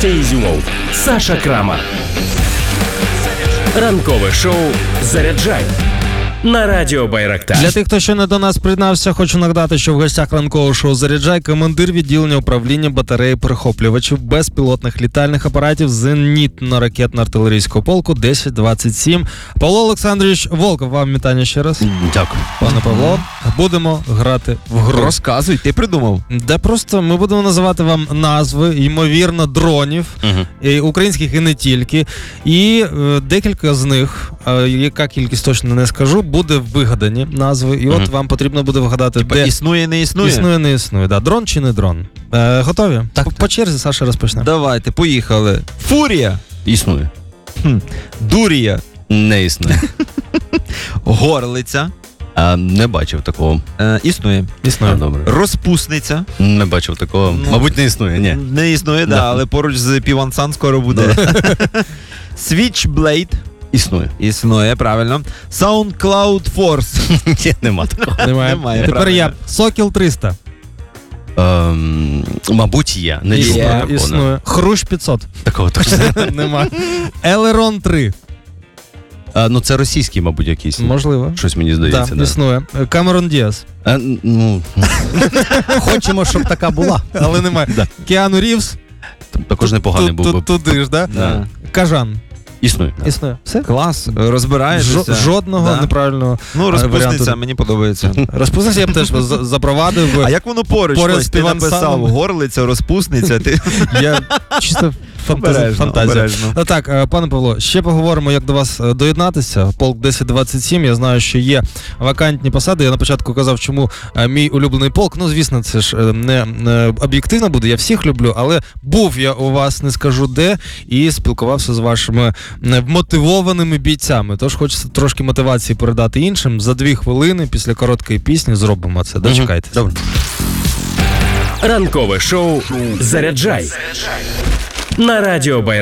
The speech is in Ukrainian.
Костя Ізюмов, Саша Крамар. Ранкове шоу «Заряджай» на Радіо Байрактар. Для тих, хто ще не до нас приєднався, хочу нагадати, що в гостях ранкового шоу «Заряджай» командир відділення управління батареї перехоплювачів безпілотних літальних апаратів зенітно-ракетно-артилерійського полку 1027. Павло Олександрович Волков, вам вітання ще раз. Дякую. Пане Павло, будемо грати в гру. Розказуй, ти придумав. Де просто ми будемо називати вам назви, ймовірно, дронів, українських і не тільки. І декілька з них, яка кількість точно не скажу, буде вигадані назви. І от вам потрібно буде вгадати, де... Існує, не існує? Існує, не існує. Да. Дрон чи не дрон? Готові? Так. По черзі, Саша, розпочне. Давайте, поїхали. Фурія. Існує. Дурія. Не існує. Горлиця. Не бачив такого. Існує. Існує. Добре. Розпусниця. Не бачив такого. Мабуть, не існує, ні. Не існує, да, але поруч з Півансан скоро буде. Switchblade. Існує. Існує, правильно. SoundCloud Force. Ні, нема такого. Немає. Тепер правильно. я. Сокіл 300. Мабуть, є. Не Є. існує такого. Існує. Хрущ 500. Такого точно. Нема. Елерон 3. Ну, це російський, мабуть, якийсь. Можливо. Щось мені здається, Да, да. існує. Камерон Діас. Ну, Хочемо, щоб така була. Але немає. Кіану Рівз. також непоганий був би. Туди ж, да? Да. Кажан. Існує. Існує. Все? Клас, розбираєшся. Жодного Да. неправильного Розпусниця, варіанту. мені подобається. Розпусниця я б теж запровадив. А як воно поруч? Поряд Ось з ти написав Півансаном. горлиця, розпусниця, ти Я чисто фантазія. обережно. Так, пане Павло, ще поговоримо, як до вас доєднатися. Полк 1027, я знаю, що є вакантні посади. Я на початку казав, чому мій улюблений полк. Ну, звісно, це ж не об'єктивно буде, я всіх люблю, але був я у вас, не скажу де, і спілкувався з вашими вмотивованими бійцями. Тож хочеться трошки мотивації передати іншим. За 2 хвилини після короткої пісні зробимо це. Дочекайтесь. Добре. Ранкове шоу «Заряджай» на Радіо Байрактар.